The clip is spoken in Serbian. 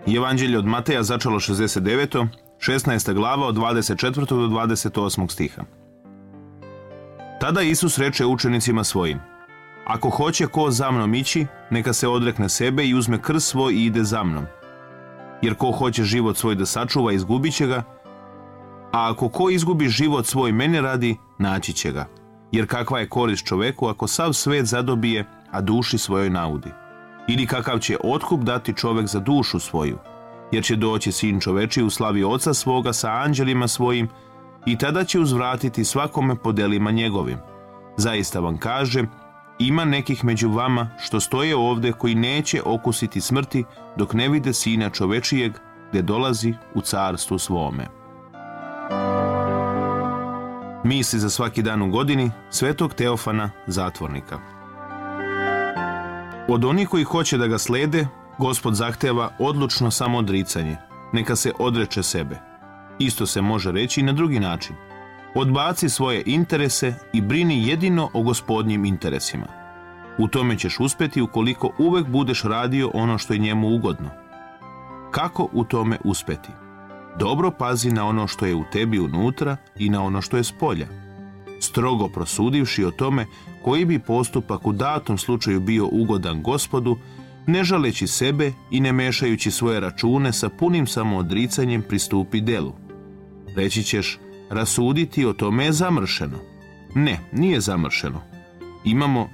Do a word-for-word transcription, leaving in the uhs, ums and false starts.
Evanđelje od Mateja začelo šezdeset deveto, šesnaesta glava od dvadeset četvrtog do dvadeset osmog stiha. Tada Isus reče učenicima svojim: Ako hoće ko za mnom ići, neka se odrekne sebe i uzme krst svoj i ide za mnom. Jer ko hoće život svoj da sačuva, izgubit će ga, a ako ko izgubi život svoj mene radi, naći će ga. Jer kakva je korist čoveku ako sav svet zadobije, a duši svojoj naudi? Ili kakav će otkup dati čovek za dušu svoju? Jer će doći sin čoveči u slavi oca svoga sa anđelima svojim i tada će uzvratiti svakome po delima njegovim. Zaista vam kažem, ima nekih među vama što stoje ovde koji neće okusiti smrti dok ne vide sina čovečijeg gde dolazi u carstvu svome. Misli za svaki dan u godini svetog Teofana Zatvornika. Od onih koji hoće da ga slede, Gospod zahteva odlučno samoodricanje, neka se odreče sebe. Isto se može reći i na drugi način. Odbaci svoje interese i brini jedino o Gospodnjim interesima. U tome ćeš uspeti ukoliko uvek budeš radio ono što je njemu ugodno. Kako u tome uspeti? Dobro pazi na ono što je u tebi unutra i na ono što je spolja. Strogo prosudivši o tome koji bi postupak u datom slučaju bio ugodan Gospodu, ne žaleći sebe i ne mešajući svoje račune, sa punim samoodricanjem pristupi delu. Reći ćeš, rasuditi o tome je zamršeno. Ne, nije zamršeno. Imamo